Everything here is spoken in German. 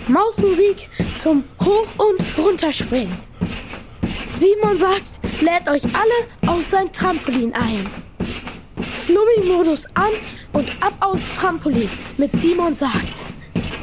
Mausmusik zum Hoch- und Runterspringen. Simon sagt, lädt euch alle auf sein Trampolin ein. Flummi-Modus an und ab aufs Trampolin mit Simon sagt.